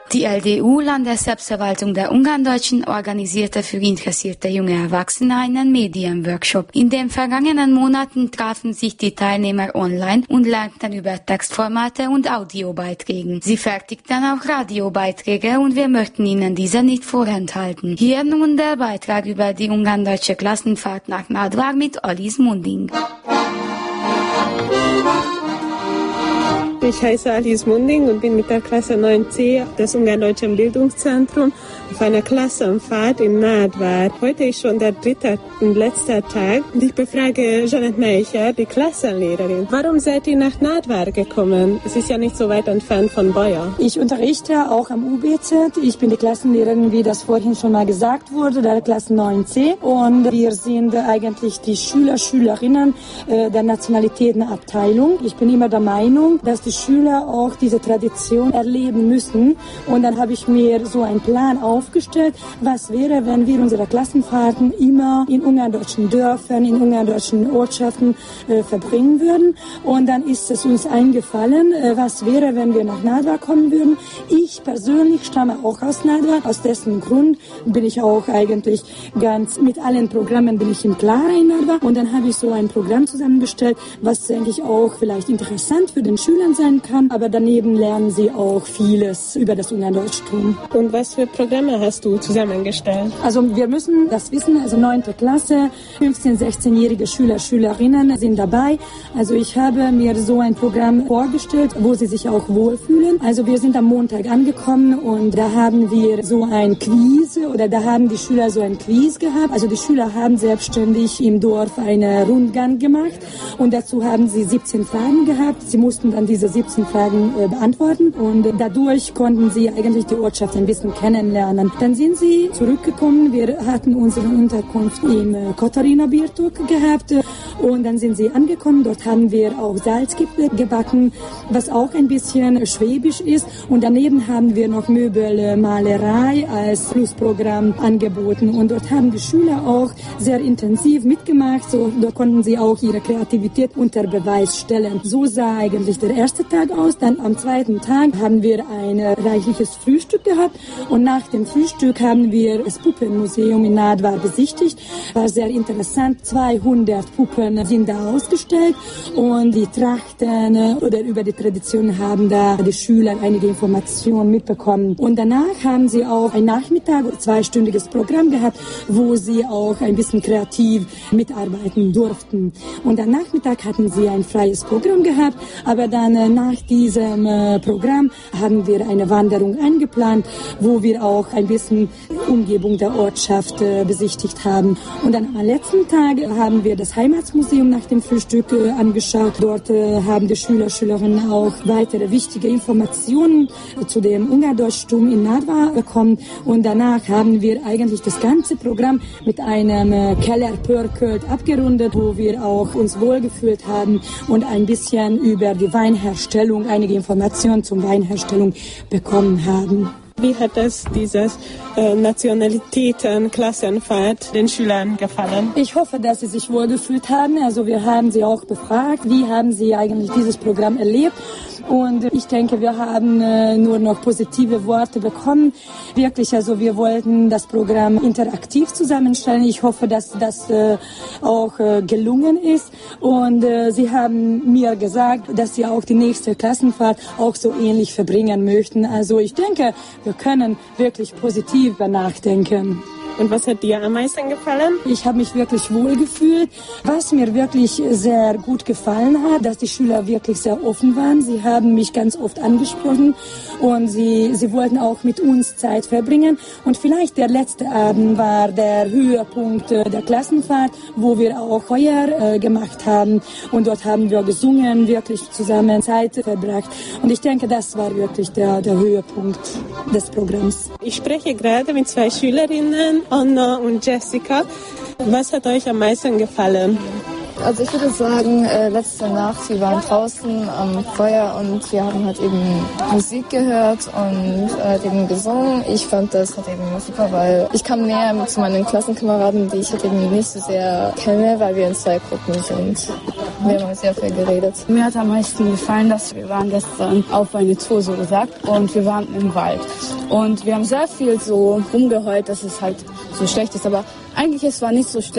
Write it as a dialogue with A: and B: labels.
A: Die LDU, Landesselbstverwaltung der Ungarndeutschen, organisierte für interessierte junge Erwachsene einen Medienworkshop. In den vergangenen Monaten trafen sich die Teilnehmer online und lernten über Textformate und Audiobeiträge. Sie fertigten auch Radiobeiträge und wir möchten Ihnen diese nicht vorenthalten. Hier nun der Beitrag über die Ungarndeutsche Klassenfahrt nach Nadvar mit Alice Munding.
B: Ich heiße Alice Munding und bin mit der Klasse 9c des Ungarndeutschen Bildungszentrums auf einer Klassenfahrt in Nadvar. Heute ist schon der dritte und letzte Tag und ich befrage Janet Meicher, die Klassenlehrerin. Warum seid ihr nach Nadvar gekommen? Es ist ja nicht so weit entfernt von Beuer.
C: Ich unterrichte auch am UBZ. Ich bin die Klassenlehrerin, wie das vorhin schon mal gesagt wurde, der Klasse 9c. Und wir sind eigentlich die Schülerinnen der Nationalitätenabteilung. Ich bin immer der Meinung, dass die Schüler auch diese Tradition erleben müssen. Und dann habe ich mir so einen Plan aufgestellt, was wäre, wenn wir unsere Klassenfahrten immer in ungarndeutschen Dörfern, in ungarndeutschen Ortschaften verbringen würden. Und dann ist es uns eingefallen, was wäre, wenn wir nach Nadvar kommen würden. Ich persönlich stamme auch aus Nadvar. Aus dessen Grund bin ich auch eigentlich ganz mit allen Programmen bin ich im Klaren in Nadvar. Und dann habe ich so ein Programm zusammengestellt, was eigentlich auch vielleicht interessant für den Schülern sein kann. Aber daneben lernen sie auch vieles über das Ungarndeutschtum.
B: Und was für Programme hast du zusammengestellt?
C: Also wir müssen das wissen, also 9. Klasse, 15-, 16-jährige Schülerinnen sind dabei. Also ich habe mir so ein Programm vorgestellt, wo sie sich auch wohlfühlen. Also wir sind am Montag angekommen und da haben wir so ein Quiz oder da haben die Schüler so ein Quiz gehabt. Also die Schüler haben selbstständig im Dorf einen Rundgang gemacht und dazu haben sie 17 Fragen gehabt. Sie mussten dann diese 17 Fragen beantworten und dadurch konnten sie eigentlich die Ortschaft ein bisschen kennenlernen. Dann sind sie zurückgekommen. Wir hatten unsere Unterkunft im Katharina Birtok gehabt und dann sind sie angekommen. Dort haben wir auch Salzkipfel gebacken, was auch ein bisschen schwäbisch ist. Und daneben haben wir noch Möbelmalerei als Plusprogramm angeboten. Und dort haben die Schüler auch sehr intensiv mitgemacht. So, da konnten sie auch ihre Kreativität unter Beweis stellen. So sah eigentlich der erste Tag aus. Dann am zweiten Tag haben wir ein reichliches Frühstück gehabt. Und nach dem Frühstück haben wir das Puppenmuseum in Nadvar besichtigt. War sehr interessant. 200 Puppen sind da ausgestellt und die Trachten oder über die Tradition haben da die Schüler einige Informationen mitbekommen. Und danach haben sie auch ein Nachmittag, 2-stündiges Programm gehabt, wo sie auch ein bisschen kreativ mitarbeiten durften. Und am Nachmittag hatten sie ein freies Programm gehabt, aber dann nach diesem Programm haben wir eine Wanderung eingeplant, wo wir auch ein bisschen Umgebung der Ortschaft besichtigt haben. Und dann am letzten Tag haben wir das Heimatsmuseum nach dem Frühstück angeschaut. Dort haben die Schülerinnen auch weitere wichtige Informationen zu dem Ungarndeutschtum in Nadvar bekommen. Und danach haben wir eigentlich das ganze Programm mit einem Kellerpörkölt abgerundet, wo wir auch uns wohlgefühlt haben und ein bisschen über die Weinherstellung, einige Informationen zum Weinherstellung bekommen haben.
B: Wie hat das dieses Nationalitäten-Klassenfahrt den Schülern gefallen?
C: Ich hoffe, dass sie sich wohlgefühlt haben. Also wir haben sie auch befragt, wie haben sie eigentlich dieses Programm erlebt. Und ich denke, wir haben nur noch positive Worte bekommen. Wirklich, also wir wollten das Programm interaktiv zusammenstellen. Ich hoffe, dass das auch gelungen ist. Und sie haben mir gesagt, dass sie auch die nächste Klassenfahrt auch so ähnlich verbringen möchten. Also ich denke, wir können wirklich positiv nachdenken.
B: Und was hat dir am meisten gefallen?
C: Ich habe mich wirklich wohl gefühlt. Was mir wirklich sehr gut gefallen hat, dass die Schüler wirklich sehr offen waren. Sie haben mich ganz oft angesprochen und sie wollten auch mit uns Zeit verbringen. Und vielleicht der letzte Abend war der Höhepunkt der Klassenfahrt, wo wir auch Feuer gemacht haben. Und dort haben wir gesungen, wirklich zusammen Zeit verbracht. Und ich denke, das war wirklich der Höhepunkt des Programms.
B: Ich spreche gerade mit 2 Schülerinnen, Anna und Jessica. Was hat euch am meisten gefallen?
D: Also ich würde sagen, letzte Nacht, wir waren draußen am Feuer und wir haben halt eben Musik gehört und eben gesungen. Ich fand das halt eben super, weil ich kam näher zu meinen Klassenkameraden, die ich halt eben nicht so sehr kenne, weil wir in 2 Gruppen sind. Wir haben sehr viel geredet.
E: Mir hat am meisten gefallen, dass wir waren gestern auf eine Tour, so gesagt, und wir waren im Wald. Und wir haben sehr viel so rumgeheult, dass es halt so schlecht ist. Aber eigentlich es war nicht so schlecht.